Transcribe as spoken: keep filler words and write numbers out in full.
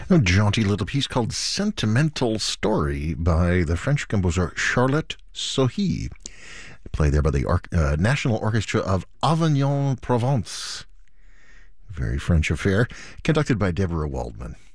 A jaunty little piece called Sentimental Story by the French composer Charlotte Sohi. Played there by the Or- uh, National Orchestra of Avignon, Provence. Very French affair. Conducted by Deborah Waldman.